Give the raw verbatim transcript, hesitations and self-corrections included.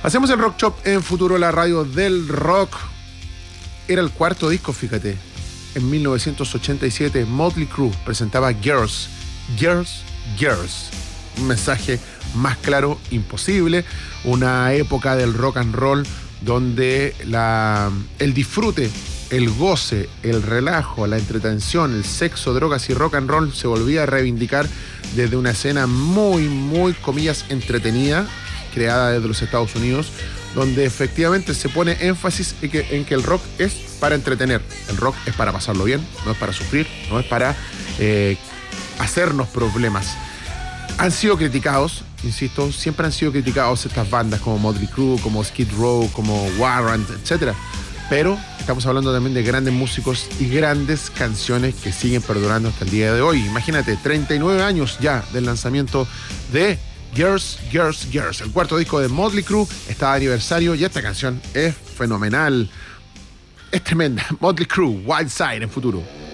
Hacemos el Rock Shop en Futuro, la radio del rock. Era el cuarto disco, fíjate. En mil novecientos ochenta y siete, Motley Crue presentaba Girls, Girls, Girls. Un mensaje más claro imposible. Una época del rock and roll donde la, el disfrute, el goce, el relajo, la entretención, el sexo, drogas y rock and roll se volvía a reivindicar desde una escena muy, muy, comillas, entretenida, creada desde los Estados Unidos, donde efectivamente se pone énfasis en que, en que el rock es para entretener. El rock es para pasarlo bien, no es para sufrir, no es para eh, hacernos problemas. Han sido criticados, insisto, siempre han sido criticados estas bandas como Motley Crue, como Skid Row, como Warrant, etcétera. Pero estamos hablando también de grandes músicos y grandes canciones que siguen perdurando hasta el día de hoy. Imagínate, treinta y nueve años ya del lanzamiento de Girls, Girls, Girls. El cuarto disco de Motley Crue está de aniversario y esta canción es fenomenal. Es tremenda. Motley Crue, Wild Side en Futuro.